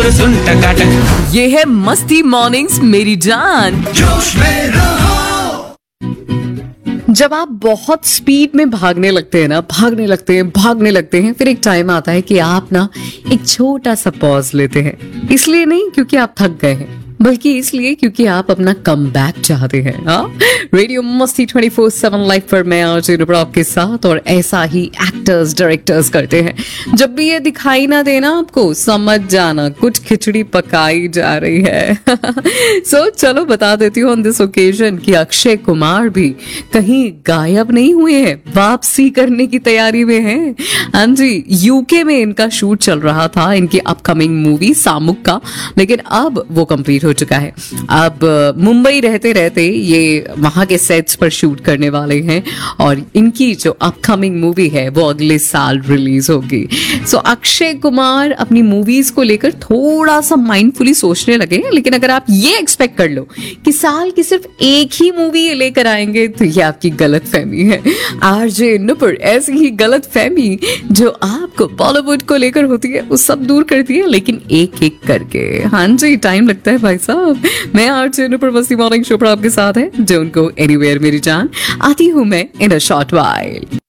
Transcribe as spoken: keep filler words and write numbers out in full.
तो सुन टकाटक। ये है मस्ती मॉर्निंग्स मेरी जान। जोश में रहो। जब आप बहुत स्पीड में भागने लगते हैं ना भागने लगते हैं भागने लगते हैं फिर एक टाइम आता है कि आप ना एक छोटा सा पॉज लेते हैं। इसलिए नहीं क्योंकि आप थक गए हैं, बल्कि इसलिए क्योंकि आप अपना कम बैक चाहते हैं। हाँ, रेडियो मस्ती ट्वेंटी फोर सेवन लाइव पर मैं आरजे नुब्रा आपके साथ, और ऐसा ही एक्टर्स डायरेक्टर्स करते हैं। जब भी ये दिखाई ना देना आपको, समझ जाना कुछ खिचड़ी पकाई जा रही है। सो so, चलो बता देती हूँ ऑन दिस ओकेजन कि अक्षय कुमार भी कहीं गायब नहीं हुए हैं, वापसी करने की तैयारी में हैं। हाँ जी, यूके में इनका शूट चल रहा था इनकी अपकमिंग मूवी सामुक का, लेकिन अब वो कंप्लीट हो चुका है। अब मुंबई रहते रहते ये वहां के सेट्स पर शूट करने वाले हैं, और इनकी जो अपकमिंग मूवी है वो अगले साल रिलीज होगी। सो so, अक्षय कुमार अपनी मूवीज को लेकर थोड़ा सा माइंडफुली सोचने लगे, लेकिन अगर आप ये एक्सपेक्ट कर लो कि साल की सिर्फ एक ही मूवी ये लेकर आएंगे तो ये आपकी गलत फहमी है। आरजे नुपुर ऐसी ही गलत फहमी जो आपको बॉलीवुड को लेकर होती है वो सब दूर करती है, लेकिन एक एक करके। हाँ जी, टाइम लगता है भाई साहब। मैं आरजे नुपुर मस्ती मॉर्निंग शो पर आपके साथ है, जो उनको एनीवेयर मेरी जान। आती हूं मैं इन अ शॉर्ट वाइल।